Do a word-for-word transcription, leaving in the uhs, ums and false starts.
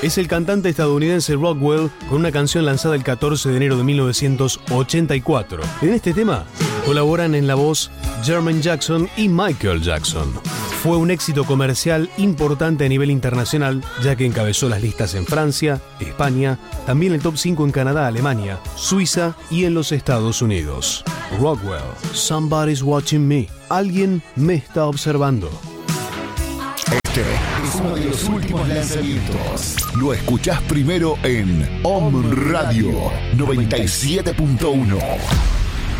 es el cantante estadounidense Rockwell con una canción lanzada el catorce de enero de mil novecientos ochenta y cuatro. En este tema colaboran en la voz Jermaine Jackson y Michael Jackson. Fue un éxito comercial importante a nivel internacional, ya que encabezó las listas en Francia, España, también el top cinco en Canadá, Alemania, Suiza y en los Estados Unidos. Rockwell, Somebody's Watching Me. Alguien me está observando. Este es uno de los últimos lanzamientos. Lo escuchás primero en Om Radio noventa y siete punto uno.